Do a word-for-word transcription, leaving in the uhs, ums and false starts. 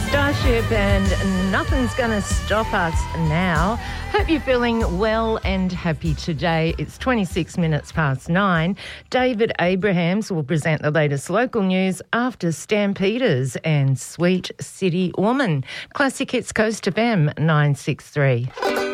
Starship and Nothing's Gonna Stop Us Now. Hope you're feeling well and happy today. It's twenty-six minutes past nine. David Abrahams will present the latest local news after Stampeders and Sweet City Woman. Classic Hits Coast F M nine six three.